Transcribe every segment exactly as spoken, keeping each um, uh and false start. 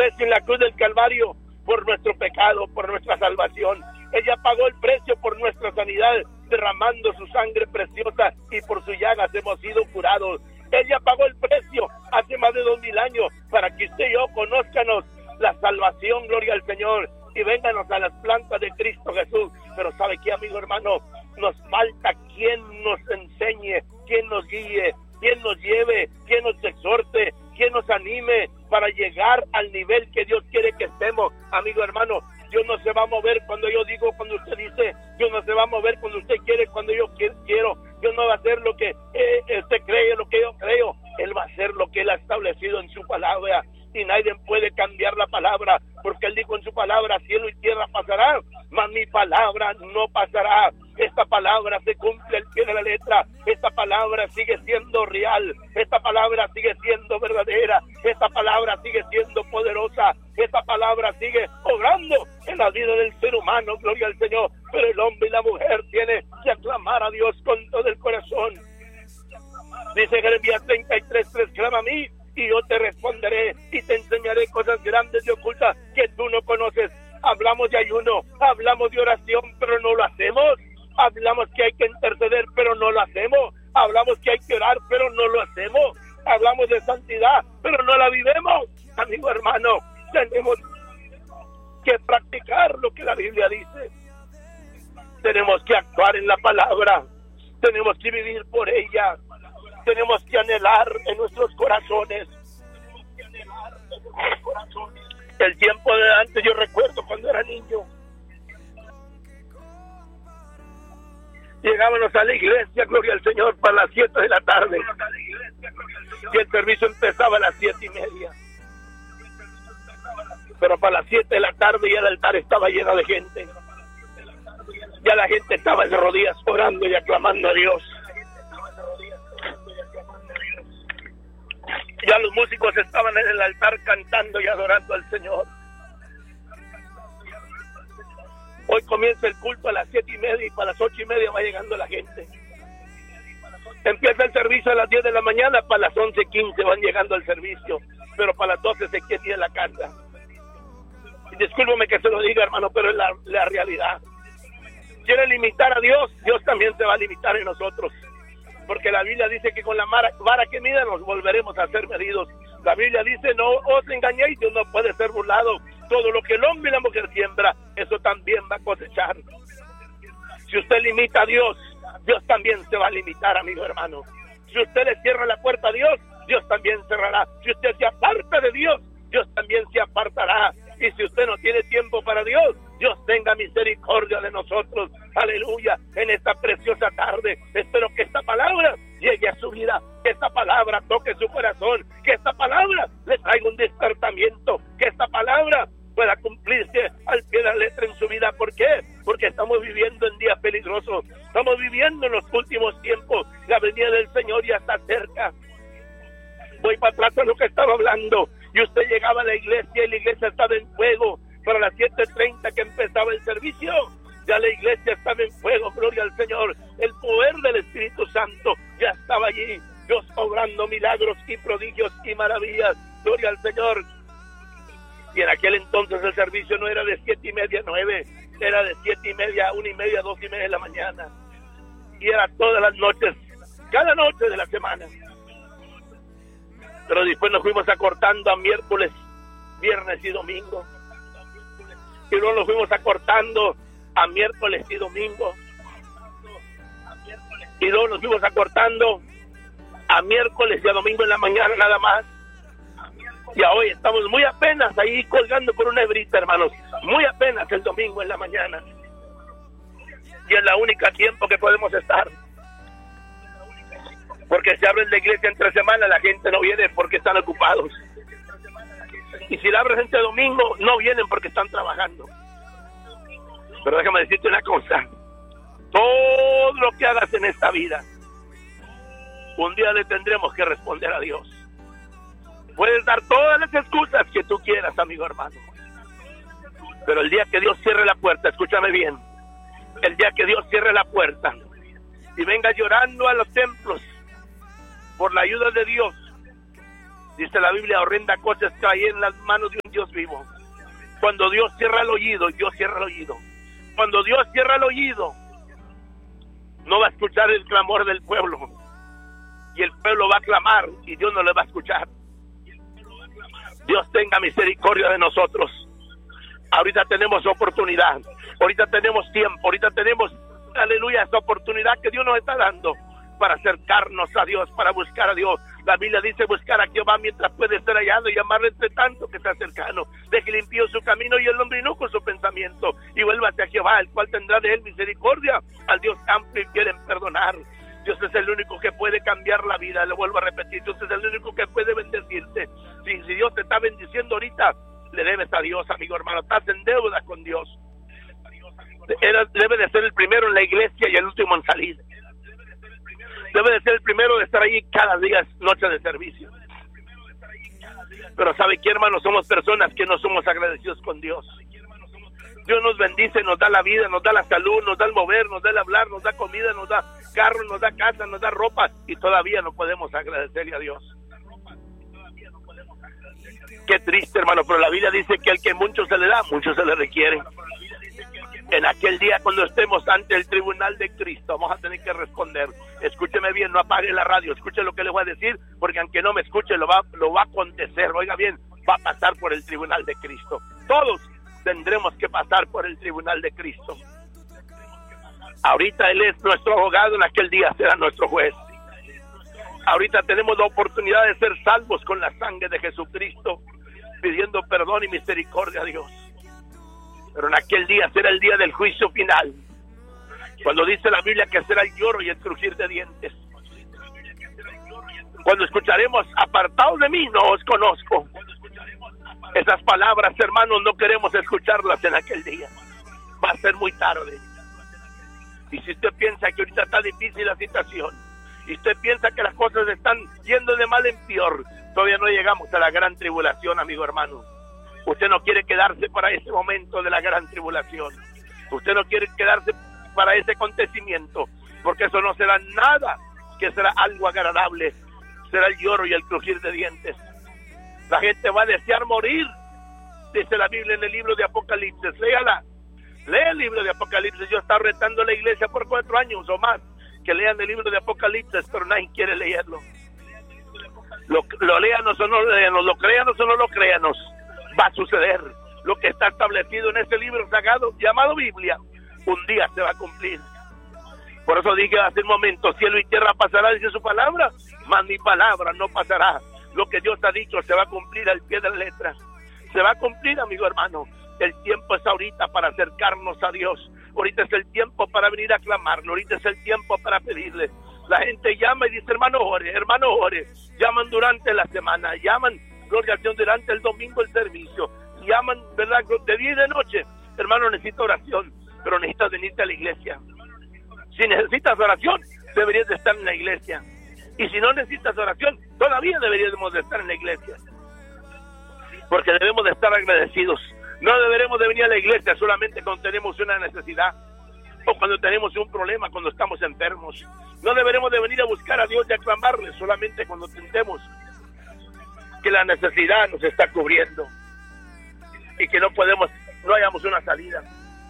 precio en la cruz del Calvario por nuestro pecado, por nuestra salvación. Ella pagó el precio por nuestra sanidad, derramando su sangre preciosa, y por sus llagas hemos sido curados. Ella pagó el precio hace más de dos mil años para que usted y yo conozcanos la salvación, gloria al Señor, y vénganos a las plantas de Cristo Jesús. Pero ¿sabe qué, amigo hermano? Nos falta quien nos enseñe, quien nos guíe, quien nos lleve, quien nos exhorte, quien nos anime para llegar al nivel que Dios quiere que estemos. Amigo hermano, Dios no se va a mover cuando yo digo, cuando usted dice. Dios no se va a mover cuando usted quiere, cuando yo quiero. Dios no va a hacer lo que eh, usted cree, lo que yo creo. Él va a hacer lo que Él ha establecido en su palabra. Y nadie puede cambiar la palabra, porque Él dijo en su palabra: cielo y tierra pasarán, mas mi palabra no pasará. Esta palabra se cumple al pie de la letra. Esta palabra sigue siendo real. Esta palabra sigue siendo verdadera. Esta palabra sigue siendo poderosa. Esta palabra sigue obrando en la vida del ser humano, gloria al Señor. Pero el hombre y la mujer tienen que aclamar a Dios con todo el corazón. Dice Jeremías treinta y tres, tres: clama a mí y yo te responderé y te enseñaré cosas grandes y ocultas que tú no conoces. Hablamos de ayuno, hablamos de oración, pero no lo hacemos. Hablamos que hay que interceder, pero no lo hacemos. Hablamos que hay que orar, pero no lo hacemos. Hablamos de santidad, pero no la vivemos. Amigo hermano, tenemos que practicar lo que la Biblia dice. Tenemos que actuar en la palabra. Tenemos que vivir por ella. Tenemos que anhelar en nuestros corazones. El tiempo de antes, yo recuerdo cuando era niño, llegábamos a la iglesia, gloria al Señor, para las siete de la tarde, y el servicio empezaba a las siete y media. Pero para las siete de la tarde ya el altar estaba lleno de gente. Ya la gente estaba de rodillas orando y aclamando a Dios. Ya los músicos estaban en el altar cantando y adorando al Señor. Hoy comienza el culto a las siete y media y para las ocho y media va llegando la gente. Empieza el servicio a las diez de la mañana, para las once quince van llegando al servicio, pero para las doce se quiere ir a la casa. Y discúlpeme que se lo diga, hermano, pero es la, la realidad. Quiere limitar a Dios, Dios también se va a limitar en nosotros. Porque la Biblia dice que con la vara que mida nos volveremos a ser medidos. La Biblia dice: no os engañéis, Dios no puede ser burlado. Todo lo que el hombre y la mujer siembra, eso también va a cosechar. Si usted limita a Dios, Dios también se va a limitar, amigo hermano. Si usted le cierra la puerta a Dios, Dios también cerrará. Si usted se aparta de Dios, Dios también se apartará. Y si usted no tiene tiempo para Dios, Dios tenga misericordia de nosotros. Aleluya. En esta preciosa tarde, espero que esta palabra llegue a su vida, que esta palabra toque su corazón, que esta palabra le traiga un despertamiento, que esta palabra pueda cumplirse al pie de la letra en su vida. ¿Por qué? Porque estamos viviendo en días peligrosos. Estamos viviendo en los últimos tiempos. La venida del Señor ya está cerca. Voy para atrás a lo que estaba hablando. Y usted llegaba a la iglesia y la iglesia estaba en fuego. Para las siete treinta que empezaba el servicio, ya la iglesia estaba en fuego, gloria al Señor. El poder del Espíritu Santo ya estaba allí. Dios obrando milagros y prodigios y maravillas, gloria al Señor. Y en aquel entonces el servicio no era de siete y media a nueve, era de siete y media a una y media, dos y media de la mañana. Y era todas las noches, cada noche de la semana. Pero después nos fuimos acortando a miércoles, viernes y domingo. Y luego nos fuimos acortando a miércoles y domingo. Y luego nos fuimos acortando a miércoles y a domingo en la mañana nada más. Y hoy estamos muy apenas ahí colgando por una hebrita, hermanos. Muy apenas el domingo en la mañana. Y es la única tiempo que podemos estar. Porque si abres la iglesia entre semana, la gente no viene porque están ocupados. Y si la abres entre domingo, no vienen porque están trabajando. Pero déjame decirte una cosa. Todo lo que hagas en esta vida, un día le tendremos que responder a Dios. Puedes dar todas las excusas que tú quieras, amigo hermano. Pero el día que Dios cierre la puerta, escúchame bien. El día que Dios cierre la puerta y venga llorando a los templos por la ayuda de Dios, Dice la Biblia, horrenda cosa es caer en las manos de un Dios vivo. Cuando Dios cierra el oído, Dios cierra el oído. Cuando Dios cierra el oído, no va a escuchar el clamor del pueblo. Y el pueblo va a clamar y Dios no le va a escuchar. Dios tenga misericordia de nosotros. Ahorita tenemos oportunidad. Ahorita tenemos tiempo. Ahorita tenemos, aleluya, esa oportunidad que Dios nos está dando para acercarnos a Dios, para buscar a Dios. La Biblia dice buscar a Jehová mientras puede ser hallado y amarle entre tanto que está cercano. Deje limpio su camino y el hombre inocuo su pensamiento. Y vuélvase a Jehová, el cual tendrá de él misericordia, al Dios amplio y quieren perdonar. Dios es el único que puede cambiar la vida, le vuelvo a repetir, Dios es el único que puede bendecirte. Si, si Dios te está bendiciendo ahorita, le debes a Dios, amigo hermano, estás en deuda con Dios. Era, debe de ser el primero en la iglesia y el último en salir. Debe de ser el primero de estar ahí cada día, noche de servicio. Pero ¿sabe qué, hermano? Somos personas que no somos agradecidos con Dios. Dios nos bendice, nos da la vida, nos da la salud, nos da el mover, nos da el hablar, nos da comida, nos da carro, nos da casa, nos da ropa, y todavía no podemos agradecerle a Dios. Qué triste, hermano, pero la Biblia dice que al que mucho se le da, mucho se le requiere. En aquel día, cuando estemos ante el tribunal de Cristo, vamos a tener que responder. Escúcheme bien, no apague la radio, escuche lo que le voy a decir, porque aunque no me escuche, lo va, lo va a acontecer. Oiga bien, va a pasar por el tribunal de Cristo. Todos tendremos que pasar por el tribunal de Cristo. Ahorita Él es nuestro abogado, en aquel día será nuestro juez. Ahorita tenemos la oportunidad de ser salvos con la sangre de Jesucristo, pidiendo perdón y misericordia a Dios. Pero en aquel día será el día del juicio final, cuando dice la Biblia que será el lloro y el crujir de dientes. Cuando escucharemos, apartaos de mí, no os conozco. Esas palabras, hermanos, no queremos escucharlas en aquel día. Va a ser muy tarde. Y si usted piensa que ahorita está difícil la situación, y usted piensa que las cosas están yendo de mal en peor, todavía no llegamos a la gran tribulación, amigo hermano. Usted no quiere quedarse para ese momento de la gran tribulación. Usted no quiere quedarse para ese acontecimiento, porque eso no será nada, que será algo agradable. Será el lloro y el crujir de dientes. La gente va a desear morir, dice la Biblia en el libro de Apocalipsis. Léala, lea el libro de Apocalipsis. Yo he estado retando a la iglesia por cuatro años o más que lean el libro de Apocalipsis, pero nadie quiere leerlo. Lo, lo leanos o no lo leanos, lo créanos o no lo créanos, va a suceder. Lo que está establecido en este libro sagrado llamado Biblia, un día se va a cumplir. Por eso dije hace un momento, cielo y tierra pasará, dice su palabra, mas mi palabra no pasará. Lo que Dios ha dicho se va a cumplir al pie de la letra. Se va a cumplir, amigo hermano. El tiempo es ahorita para acercarnos a Dios. Ahorita es el tiempo para venir a clamarlo. Ahorita es el tiempo para pedirle. La gente llama y dice, hermano ore, hermano ore. Llaman durante la semana, llaman, gloria a Dios, durante el domingo el servicio. Llaman, ¿verdad?, de día y de noche. Hermano, necesito oración, pero necesitas venirte a la iglesia. Si necesitas oración, deberías de estar en la iglesia. Y si no necesitas oración, todavía deberíamos de estar en la iglesia. Porque debemos de estar agradecidos. No deberemos de venir a la iglesia solamente cuando tenemos una necesidad o cuando tenemos un problema, cuando estamos enfermos. No deberemos de venir a buscar a Dios y a clamarle solamente cuando sentemos que la necesidad nos está cubriendo y que no podemos, no hayamos una salida.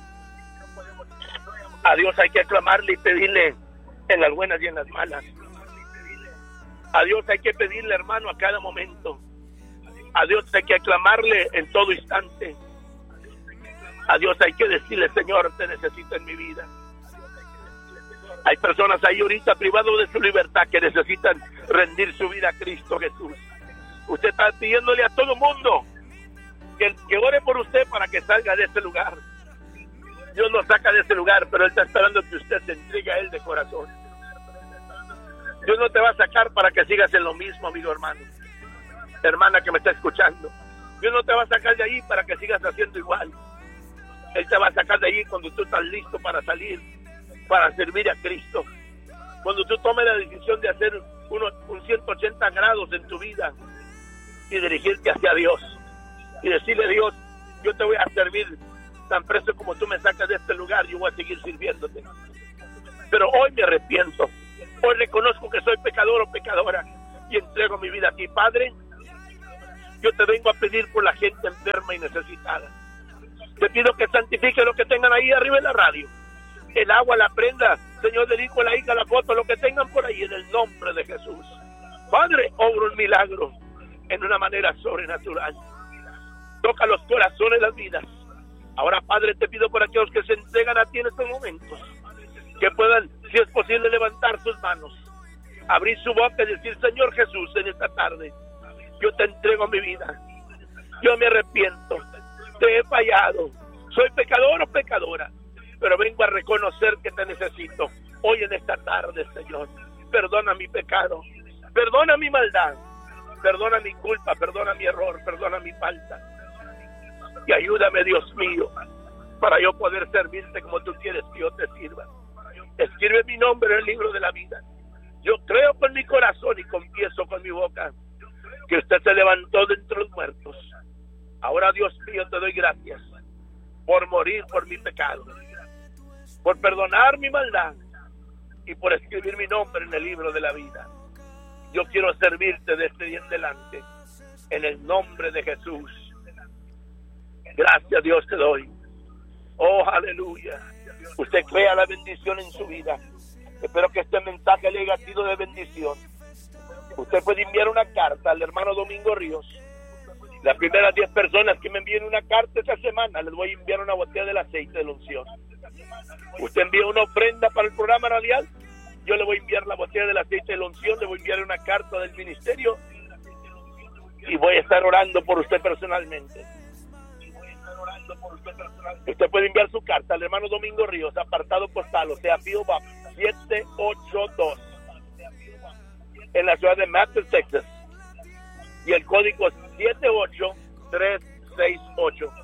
A Dios hay que aclamarle y pedirle en las buenas y en las malas. A Dios hay que pedirle, hermano, a cada momento. A Dios hay que aclamarle en todo instante. A Dios hay que decirle, Señor, te necesito en mi vida. Hay personas ahí ahorita privados de su libertad que necesitan rendir su vida a Cristo Jesús. Usted está pidiéndole a todo mundo que, que ore por usted para que salga de ese lugar. Dios lo saca de ese lugar, pero Él está esperando que usted se entregue a Él de corazón. Dios no te va a sacar para que sigas en lo mismo, amigo hermano, hermana que me está escuchando. Dios no te va a sacar de ahí para que sigas haciendo igual. Él te va a sacar de ahí cuando tú estás listo para salir, para servir a Cristo. Cuando tú tomes la decisión de hacer uno, un ciento ochenta grados en tu vida y dirigirte hacia Dios y decirle, Dios, yo te voy a servir tan presto como tú me sacas de este lugar, yo voy a seguir sirviéndote. Pero hoy me arrepiento. Hoy reconozco que soy pecador o pecadora y entrego mi vida a ti, Padre. Yo te vengo a pedir por la gente enferma y necesitada. Te pido que santifique lo que tengan ahí arriba en la radio. El agua, la prenda, Señor, del hijo, la hija, la foto, lo que tengan por ahí, en el nombre de Jesús. Padre, obra un milagro en una manera sobrenatural. Toca los corazones, las vidas. Ahora, Padre, te pido por aquellos que se entregan a ti en estos momentos, que puedan, si es posible, levantar sus manos, abrir su boca y decir: Señor Jesús, en esta tarde, yo te entrego mi vida. Yo me arrepiento. Te he fallado. Soy pecador o pecadora, pero vengo a reconocer que te necesito. Hoy en esta tarde, Señor, perdona mi pecado, perdona mi maldad, perdona mi culpa, perdona mi error, perdona mi falta. Y ayúdame, Dios mío, para yo poder servirte como tú quieres que yo te sirva. Escribe mi nombre en el libro de la vida. Yo creo con mi corazón y confieso con mi boca que usted se levantó de entre los muertos. Ahora, Dios mío, te doy gracias por morir por mi pecado, por perdonar mi maldad y por escribir mi nombre en el libro de la vida. Yo quiero servirte de este día en adelante, en el nombre de Jesús. Gracias, Dios, te doy. Oh, aleluya. Usted crea la bendición en su vida. Espero que este mensaje le haya sido de bendición. Usted puede enviar una carta al hermano Domingo Ríos. Las primeras diez personas que me envíen una carta esta semana, les voy a enviar una botella del aceite de la unción. Usted envía una ofrenda para el programa radial, yo le voy a enviar la botella del aceite de la unción, le voy a enviar una carta del ministerio y voy a estar orando por usted personalmente. Usted puede enviar su carta al hermano Domingo Ríos, apartado postal, o sea, P O Box siete ocho dos, en la ciudad de Matthews, Texas, y el código es siete ocho tres seis ocho.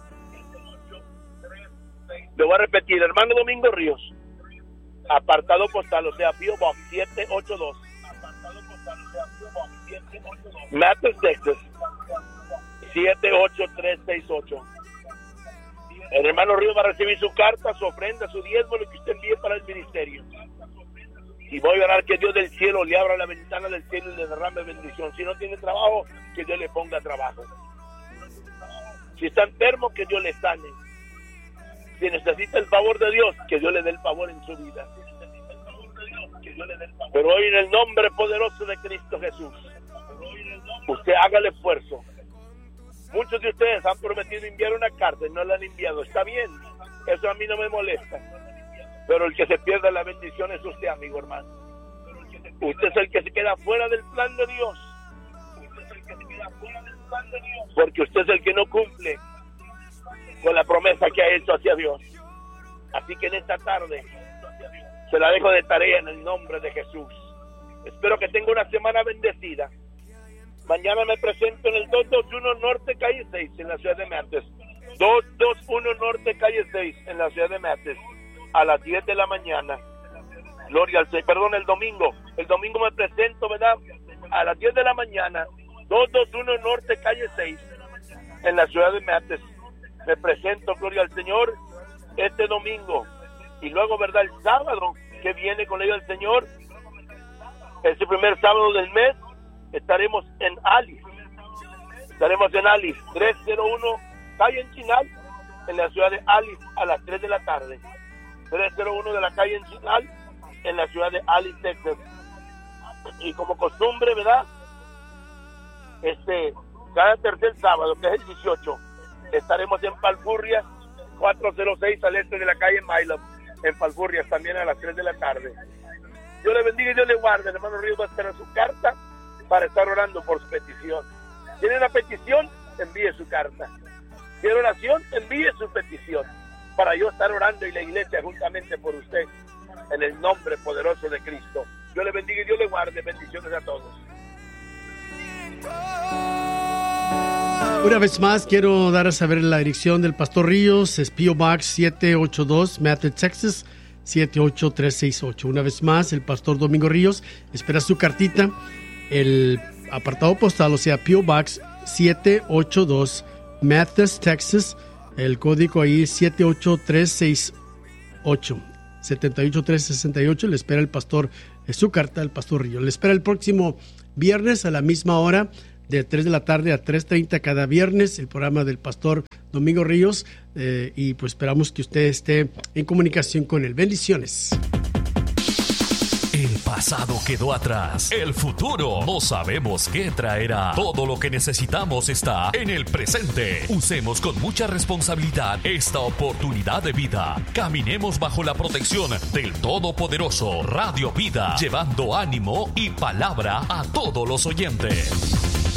Le voy a repetir: hermano Domingo Ríos, apartado postal, o sea, P O Box siete ocho dos, Matthews, Texas, siete ocho tres seis ocho. El hermano Ríos va a recibir su carta, su ofrenda, su diezmo, lo que usted envíe para el ministerio. Y voy a orar que Dios del cielo le abra la ventana del cielo y le derrame bendición. Si no tiene trabajo, que Dios le ponga trabajo. Si está enfermo, que Dios le sane. Si necesita el favor de Dios, que Dios le dé el favor en su vida. Pero hoy, en el nombre poderoso de Cristo Jesús, usted haga el esfuerzo. Muchos de ustedes han prometido enviar una carta y no la han enviado. Está bien, eso a mí no me molesta. Pero el que se pierde la bendición es usted, amigo hermano. Usted es el que se queda fuera del plan de Dios. Porque usted es el que no cumple con la promesa que ha hecho hacia Dios. Así que en esta tarde se la dejo de tarea en el nombre de Jesús. Espero que tenga una semana bendecida. Mañana me presento en el doscientos veintiuno Norte Calle seis en la ciudad de Matthews. doscientos veintiuno Norte Calle seis en la ciudad de Matthews, a las diez de la mañana. Gloria al Señor. Perdón, el domingo. El domingo me presento, ¿verdad? A las diez de la mañana, doscientos veintiuno Norte Calle seis en la ciudad de Matthews. Me presento, gloria al Señor, este domingo. Y luego, ¿verdad? El sábado que viene con la ayuda del Señor, ese primer sábado del mes, estaremos en Alice. Estaremos en Alice, trescientos uno calle Enchinal, en la ciudad de Alice, a las tres de la tarde. trescientos uno de la calle Enchinal, en la ciudad de Alice, Texas. Y como costumbre, ¿verdad? Este, cada tercer sábado, que es el dieciocho, estaremos en Palfurrias, cuatrocientos seis al este de la calle Mylop, en Palfurrias, también a las tres de la tarde. Dios le bendiga y Dios le guarde. El hermano Ríos va a esperar su carta para estar orando por su petición. ¿Tiene una petición? Envíe su carta. ¿Tiene oración? Envíe su petición, para yo estar orando y la iglesia juntamente por usted, en el nombre poderoso de Cristo. Dios le bendiga y Dios le guarde. Bendiciones a todos. Una vez más quiero dar a saber la dirección del Pastor Ríos. Es P O Box siete ocho dos, Matthews, Texas, siete ocho tres seis ocho. Una vez más, el Pastor Domingo Ríos espera su cartita. El apartado postal, o sea, P O Box siete ocho dos, Matthews, Texas. El código ahí es siete ocho tres seis ocho, siete ocho tres seis ocho. Le espera el pastor, es su carta, el Pastor Ríos. Le espera el próximo viernes a la misma hora, de tres de la tarde a tres treinta cada viernes, el programa del pastor Domingo Ríos, eh, y pues esperamos que usted esté en comunicación con él. Bendiciones. El pasado quedó atrás. El futuro no sabemos qué traerá. Todo lo que necesitamos está en el presente. Usemos con mucha responsabilidad esta oportunidad de vida. Caminemos bajo la protección del Todopoderoso Radio Vida, llevando ánimo y palabra a todos los oyentes.